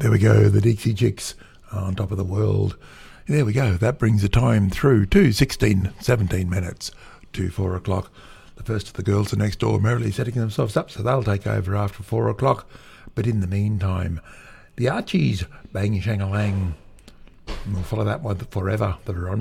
There we go, the Dixie Chicks on top of the world. There we go. That brings the time through to 17 minutes to 4 o'clock. The first of the girls are next door merrily setting themselves up, so they'll take over after 4 o'clock. But in the meantime, the Archies, Bang Shang-a-Lang. We'll follow that one forever, the Veronica.